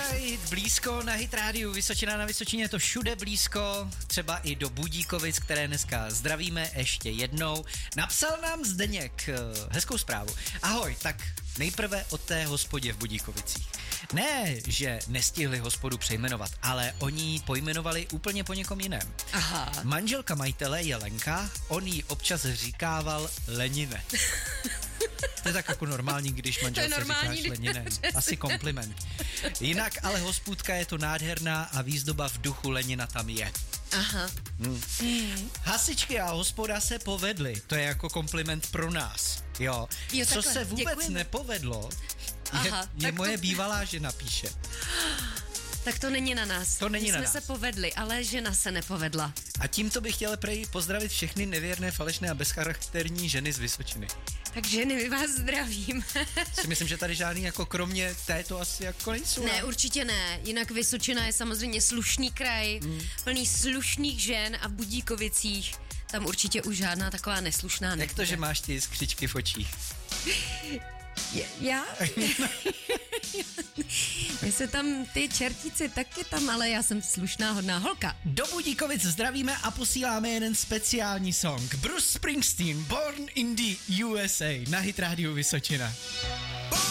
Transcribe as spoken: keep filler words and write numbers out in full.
Poslouchají blízko na Hit Rádiu Vysočina, na Vysočině je to všude blízko, třeba i do Budíkovic, které dneska zdravíme ještě jednou. Napsal nám Zdeněk hezkou zprávu. Ahoj, tak nejprve o té hospodě v Budíkovicích. Ne, že nestihli hospodu přejmenovat, ale oni ji pojmenovali úplně po někom jiném. Aha. Manželka majitele je Lenka, on jí občas říkával Lenine. To je tak jako normální, když manželce říkáš Lenine. Asi kompliment. Jinak ale hospůdka je to nádherná a výzdoba v duchu Lenina tam je. Aha. Hmm. Hmm. Hasičky a hospoda se povedly. To je jako kompliment pro nás. Jo. Jo, Co takhle, se vůbec děkujeme. nepovedlo, je, Aha, je moje to... bývalá žena píše. Tak to není na nás. To není My na jsme nás. se povedli, ale žena se nepovedla. A tímto bych chtěl prej pozdravit všechny nevěrné, falešné a bezcharakterní ženy z Vysočiny. Tak ženy, my vás zdravím. Si myslím, že tady žádný jako kromě této asi jako nejsou. Ne, určitě ne. Jinak Vysočina je samozřejmě slušný kraj, hmm. plný slušných žen a v Budíkovicích tam určitě už žádná taková neslušná nebude. Jak to, že máš ty skřičky v očích? Je, já? Já se tam, ty čertíci taky tam, ale já jsem slušná, hodná holka. Do Budíkovic zdravíme a posíláme jeden speciální song. Bruce Springsteen, Born in the U S A, na Hit Rádiu Vysočina.